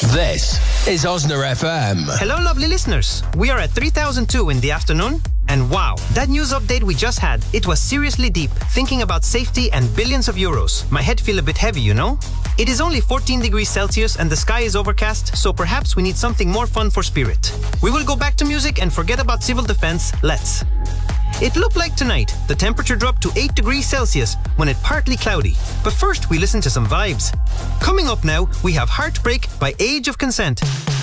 This is Osner FM. Hello, lovely listeners. We are at 3002 in the afternoon. And wow, that news update we just had, it was seriously deep, thinking about safety and billions of euros. My head feel a bit heavy, you know? It is only 14 degrees Celsius and the sky is overcast, so perhaps we need something more fun for spirit. We will go back to music and forget about civil defense. Let's. It looked like tonight, the temperature dropped to 8 degrees Celsius when it partly cloudy. But first, we listen to some vibes. Coming up now, we have Heartbreak by Age of Consent.